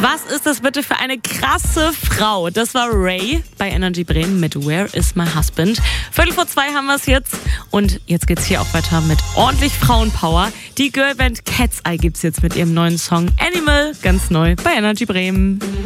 Was ist das bitte für eine krasse Frau? Das war Ray bei Energy Bremen mit Where is my husband? 2:15 haben wir es jetzt. Und jetzt geht's hier auch weiter mit ordentlich Frauenpower. Die Girlband Cat's Eye gibt's jetzt mit ihrem neuen Song Animal, ganz neu bei Energy Bremen.